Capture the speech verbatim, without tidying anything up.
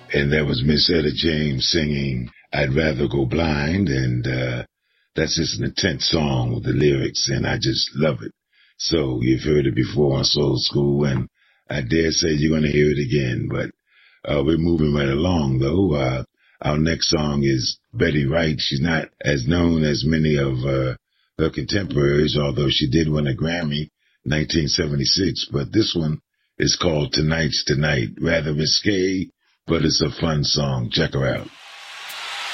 And that was Miss Etta James singing I'd Rather Go Blind. And uh, that's just an intense song with the lyrics, and I just love it. So you've heard it before on Soul School, and I dare say you're going to hear it again. But uh, we're moving right along, though. Uh, our next song is Betty Wright. She's not as known as many of uh, her contemporaries, although she did win a Grammy nineteen seventy-six. But this one is called Tonight's Tonight. Rather risque, but it's a fun song. Check her out.